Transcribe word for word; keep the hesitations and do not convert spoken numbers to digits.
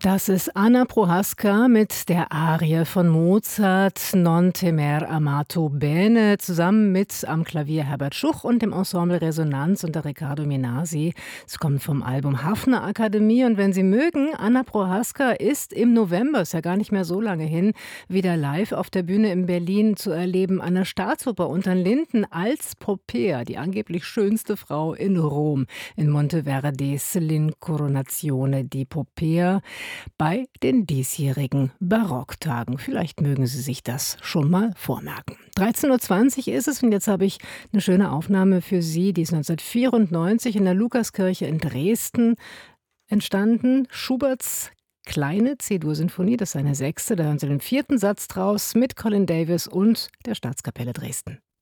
Das ist Anna Prohaska mit der Arie von Mozart Non temer amato bene, zusammen mit am Klavier Herbert Schuch und dem Ensemble Resonanz unter Riccardo Minasi. Es kommt vom Album Hafner Akademie, und wenn Sie mögen, Anna Prohaska ist im November, ist ja gar nicht mehr so lange hin, wieder live auf der Bühne in Berlin zu erleben an der Staatsoper unter den Linden als Popea, die angeblich schönste Frau in Rom, in Monteverdis L'Incoronazione di Popea, bei den diesjährigen Barocktagen. Vielleicht mögen Sie sich das schon mal vormerken. dreizehn Uhr zwanzig ist es, und jetzt habe ich eine schöne Aufnahme für Sie. Die ist neunzehnhundertvierundneunzig in der Lukaskirche in Dresden entstanden. Schuberts kleine C-Dur-Sinfonie, das ist eine sechste, da hören Sie den vierten Satz draus mit Colin Davis und der Staatskapelle Dresden.